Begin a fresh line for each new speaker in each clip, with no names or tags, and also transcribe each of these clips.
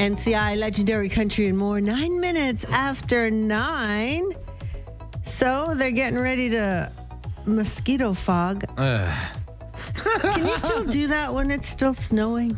NCI, Legendary Country and more. 9 minutes after 9. So they're getting ready to mosquito fog. Can you still do that when it's still snowing?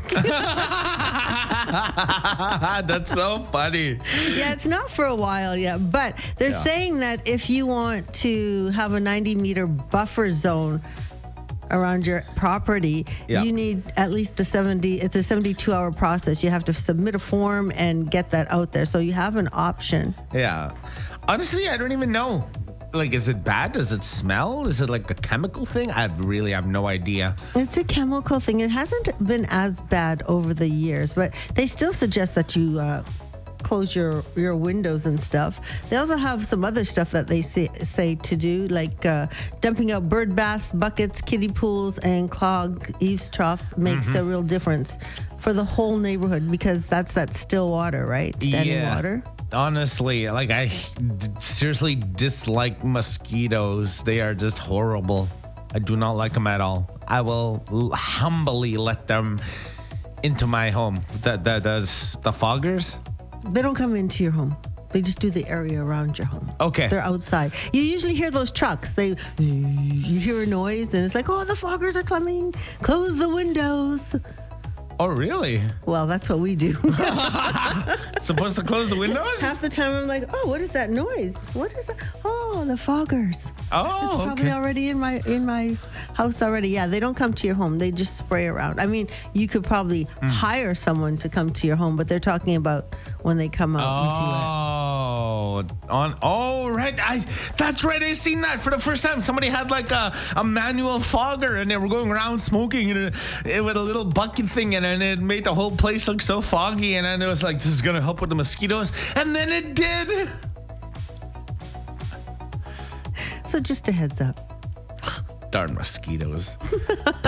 That's so funny.
Yeah, it's not for a while yet, but they're saying that if you want to have a 90-meter buffer zone around your property, you need at least it's a 72-hour process. You have to submit a form and get that out there. So you have an option.
Yeah. Honestly, I don't even know. Like, is it bad? Does it smell? Is it like a chemical thing? I really have no idea.
It's a chemical thing. It hasn't been as bad over the years, but they still suggest that you close your windows and stuff. They also have some other stuff that they say to do, like dumping out bird baths, buckets, kiddie pools, and clogged eaves troughs makes a real difference for the whole neighborhood, because that's that still water, right? Standing water.
Honestly, like, I seriously dislike mosquitoes. They are just horrible. I do not like them at all. I will humbly let them into my home. The foggers?
They don't come into your home. They just do the area around your home.
Okay.
They're outside. You usually hear those trucks. You hear a noise and it's like, oh, the foggers are coming. Close the windows.
Oh, really?
Well, that's what we do.
Supposed to close the windows?
Half the time I'm like, oh, what is that noise? What is that? Oh, the foggers.
Oh,
it's probably already in my house already. Yeah, they don't come to your home. They just spray around. I mean, you could probably hire someone to come to your home, but they're talking about when they come out and do it.
Right. That's right. I seen that for the first time. Somebody had like a manual fogger, and they were going around smoking with a little bucket thing, and it made the whole place look so foggy. And then it was like, this is gonna help with the mosquitoes, and then it did.
So just a heads up.
Darn mosquitoes.